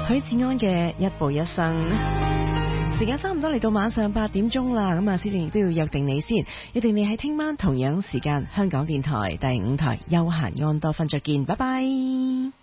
許志安嘅一步一生。時間差唔多嚟到晚上8點鐘啦，咁啊，思念亦都要約定你先，約定你喺聽晚同樣時間香港電台第5台休閒安多瞓着見，拜拜。